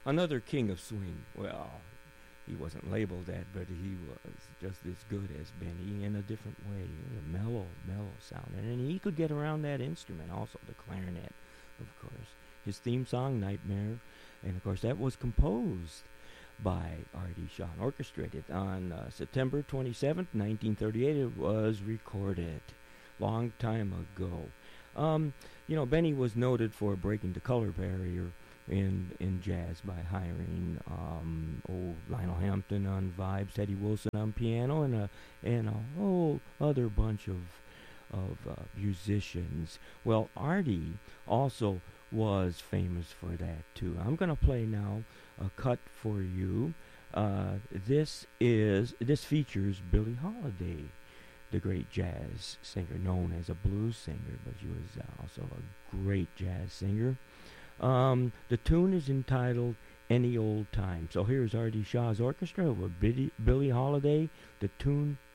Another king of swing. Well, he wasn't labeled that, but he was just as good as Benny in a different way. A mellow, mellow sound. And he could get around that instrument also, the clarinet, of course. His theme song, Nightmare, and of course that was composed by R.D. Shaw and orchestrated on September 27th, 1938. It was recorded long time ago. Benny was noted for breaking the color barrier in jazz by hiring old Lionel Hampton on vibes, Teddy Wilson on piano, and a whole other bunch of musicians. Well, Artie also was famous for that too. I'm gonna play now a cut for you. This features Billie Holiday, the great jazz singer, known as a blues singer, but she was also a great jazz singer. The tune is entitled Any Old Time. So here's R.D. Shaw's orchestra with Billie Holiday. The tune